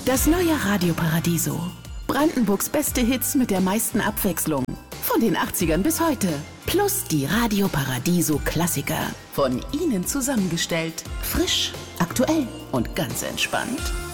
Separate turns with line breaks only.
Das neue Radio Paradiso. Brandenburgs beste Hits mit der meisten Abwechslung. Von den 80ern bis heute. Plus die Radio Paradiso Klassiker. Von Ihnen zusammengestellt. Frisch, aktuell und ganz entspannt.